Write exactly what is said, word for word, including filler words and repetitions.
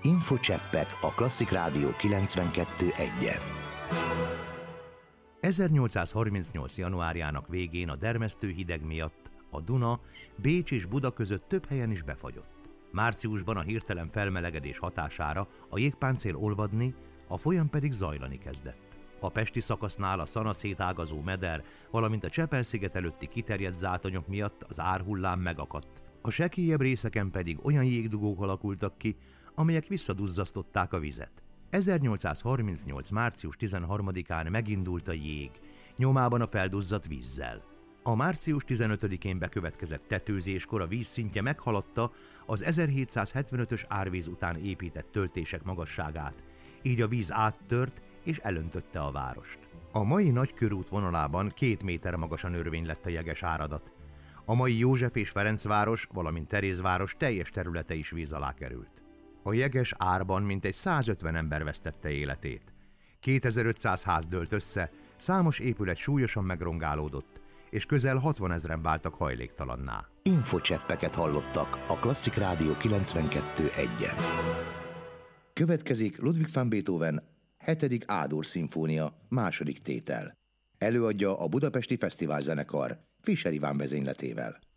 Infocseppek a Klasszik Rádió kilencvenkettő egyen. ezernyolcszázharmincnyolc. januárjának végén a dermesztő hideg miatt a Duna Bécs és Buda között több helyen is befagyott. Márciusban a hirtelen felmelegedés hatására a jégpáncél olvadni, a folyam pedig zajlani kezdett. A pesti szakasznál a Szana szétágazó meder, valamint a Csepel-sziget előtti kiterjedt zátonyok miatt az árhullám megakadt. A sekélyebb részeken pedig olyan jégdugók alakultak ki, amelyek visszaduzzasztották a vizet. ezernyolcszázharmincnyolc. március tizenharmadikán megindult a jég, nyomában a felduzzadt vízzel. A március tizenötödikén bekövetkezett tetőzéskor a vízszintje meghaladta az ezerhétszázhetvenötös árvíz után épített töltések magasságát, így a víz áttört és elöntötte a várost. A mai Nagykörút vonalában két méter magasan örvény lett a jeges áradat. A mai József és Ferencváros, valamint Terézváros teljes területe is víz alá került. A jeges árban mintegy százötven ember vesztette életét. kétezer-ötszáz ház dőlt össze, számos épület súlyosan megrongálódott, és közel hatvanezren váltak hajléktalanná. Infocseppeket hallottak a Klasszik Rádió kilencvenkettő egyen. Következik Ludwig van Beethoven hetedik A-dur szimfónia második tétel. Előadja a Budapesti Fesztiválzenekar Fischer Iván vezényletével.